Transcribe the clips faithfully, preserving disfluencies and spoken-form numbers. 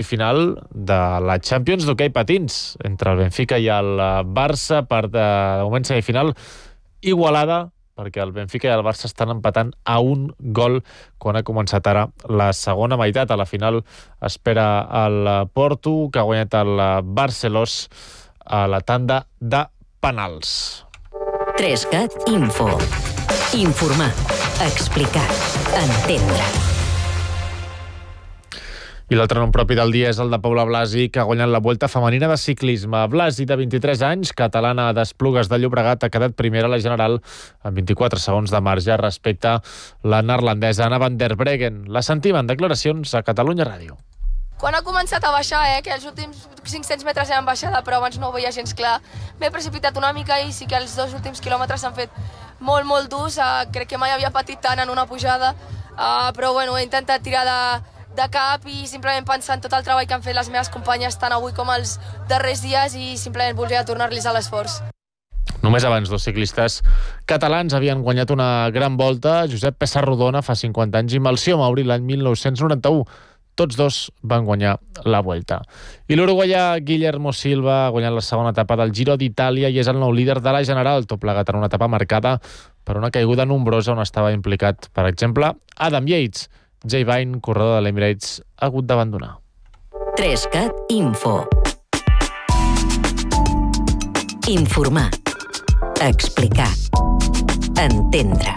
semifinal de la Champions d'hoquei patins entre el Benfica i el Barça per, de, de moment, semifinal igualada, perquè el Benfica i el Barça estan empatant a un gol quan ha començat ara la segona meitat. A la final espera el Porto, que ha guanyat el Barcelós a la tanda de penals. tres cat Info. Informar, explicar, entendre. I l'altre nom propi del dia és el de Paula Blasi, que ha guanyat la Vuelta Femenina de Ciclisme. Blasi, de vint-i-tres anys, catalana d'Esplugues de Llobregat, ha quedat primera a la general amb vint-i-quatre segons de marge respecte a la neerlandesa Anna van der Breggen. La sentim en declaracions a Catalunya Ràdio. Quan ha començat a baixar, eh, que els últims cinc-cents metres eren baixada, però abans no ho veia gens clar, m'he precipitat una mica i sí que els dos últims quilòmetres s'han fet molt, molt durs. Uh, crec que mai havia patit tant en una pujada, uh, però bueno, he intentat tirar de, de cap i simplement pensar en tot el treball que han fet les meves companyes tant avui com els darrers dies i simplement volia tornar-los a l'esforç. Només abans dos ciclistes catalans havien guanyat una gran volta, Josep Pessarrodona fa cinquanta anys i Melcior Mauri l'any mil nou-cents noranta-u. Tots dos van guanyar la Vuelta. I l'uruguaià Guillermo Silva ha guanyat la segona etapa del Giro d'Itàlia i és el nou líder de la General, tot plegat en una etapa marcada per una caiguda nombrosa on estava implicat, per exemple, Adam Yates. Jay Vine, corredor de l'Emirates, ha hagut d'abandonar. tres cat Info. Informar, explicar, entendre.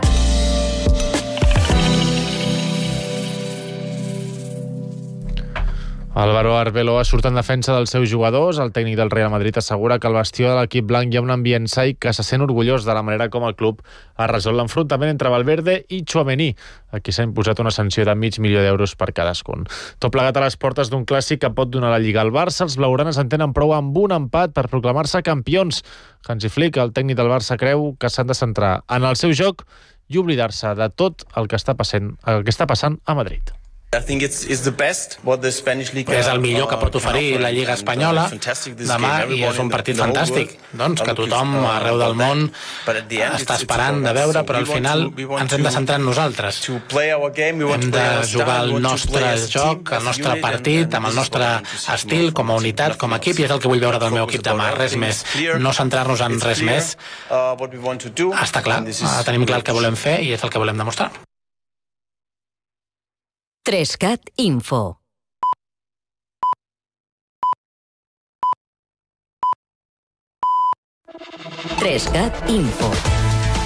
Álvaro Arbeloa surt en defensa dels seus jugadors. El tècnic del Real Madrid assegura que al bastió de l'equip blanc hi ha un ambient sa i que se sent orgullós de la manera com el club ha resolt l'enfrontament entre Valverde i Tchouaméni, a qui s'ha imposat una sanció de mig milió d'euros per cadascun. Tot plegat a les portes d'un clàssic que pot donar la Lliga al Barça. Els blaugranes en tenen prou amb un empat per proclamar-se campions. Hansi Flick, el tècnic del Barça, creu que s'han de centrar en el seu joc i oblidar-se de tot el que està passant, el que està passant a Madrid. És el millor que pot oferir la Lliga Espanyola demà i és un partit fantàstic, doncs, que tothom arreu del món està esperant de veure, però al final ens hem de centrar en nosaltres. Hem de jugar el nostre joc, el nostre partit, amb el nostre estil, com a unitat, com a equip, i és el que vull veure del meu equip demà, res més. No centrar-nos en res més. Està clar, tenim clar el que volem fer i és el que volem demostrar. tres cat Info. tres cat Info.